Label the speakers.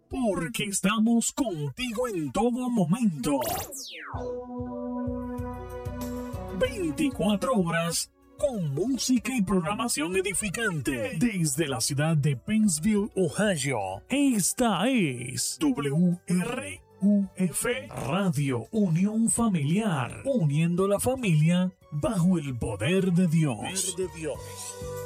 Speaker 1: porque estamos contigo en todo momento. 24 horas con música y programación edificante. Desde la ciudad de Pennsville, Ohio, esta es WRUF Radio Unión Familiar, uniendo la familia bajo el poder de Dios.